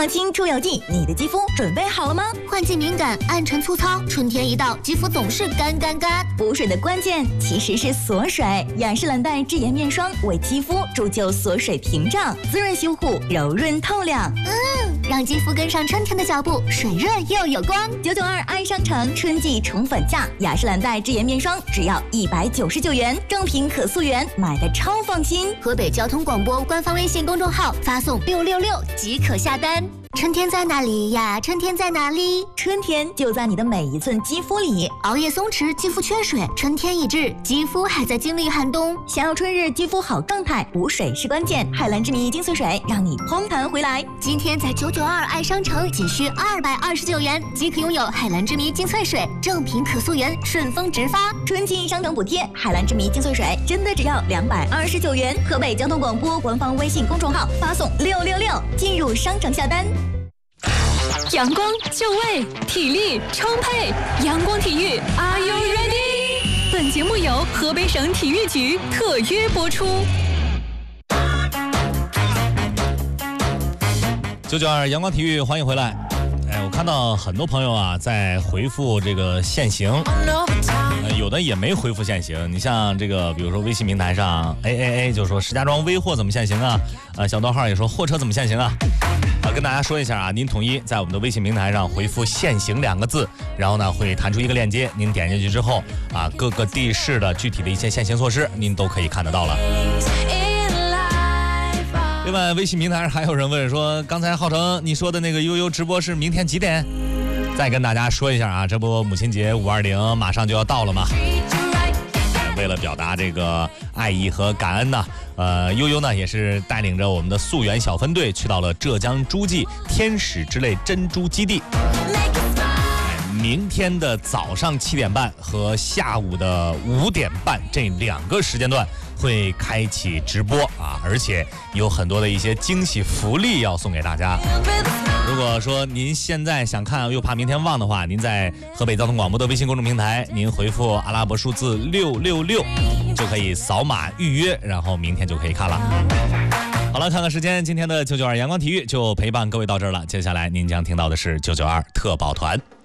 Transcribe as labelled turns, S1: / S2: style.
S1: 抗菌除油剂，你的肌肤准备好了吗？
S2: 换季敏感、暗沉粗糙，春天一到，肌肤总是干。
S1: 补水的关键其实是锁水，雅诗兰黛智颜面霜为肌肤铸就锁水屏障，滋润修护，柔润透亮。
S2: 让肌肤跟上春天的脚步，水润又有光。
S1: 992爱商城春季宠粉价，雅诗兰黛智颜面霜只要199元，正品可溯源，买的超放心。
S2: 河北交通广播官方微信公众号发送666即可下单。春天在哪里呀？春天在哪里？
S1: 春天就在你的每一寸肌肤里。
S2: 熬夜松弛，肌肤缺水，春天已至，肌肤还在经历寒冬。
S1: 想要春日肌肤好状态，补水是关键。海蓝之谜精粹水让你嘭弹回来。
S2: 今天在992爱商城仅需229元即可拥有海蓝之谜精粹水，正品可溯源，顺丰直发。
S1: 春季商城补贴，海蓝之谜精粹水真的只要229元。河北交通广播官方微信公众号发送666进入商城下单。
S3: 阳光就位，体力充沛，阳光体育 Are you ready？ 本节目由河北省体育局特约播出。
S4: 992阳光体育，欢迎回来。我看到很多朋友啊在回复这个限行，有的也没回复限行。你像这个，比如说微信平台上 AAA 就说石家庄微货怎么限行啊？小逗号也说货车怎么限行啊？跟大家说一下啊，您统一在我们的微信平台上回复限行2个字，然后呢会弹出一个链接，您点进去之后啊，各个地市的具体的一些限行措施您都可以看得到了。另外微信平台上还有人问说，刚才浩成你说的那个悠悠直播是明天几点？再跟大家说一下啊，这不母亲节520马上就要到了嘛，为了表达这个爱意和感恩呢，悠悠呢也是带领着我们的溯源小分队去到了浙江诸暨天使之泪珍珠基地。明天的早上7点半和下午的5点半这2个时间段会开启直播啊，而且有很多的一些惊喜福利要送给大家。如果说您现在想看又怕明天忘的话，您在河北交通广播的微信公众平台，您回复阿拉伯数字666就可以扫码预约，然后明天就可以看了。好了，看看时间，今天的992阳光体育就陪伴各位到这儿了。接下来您将听到的是992特报团。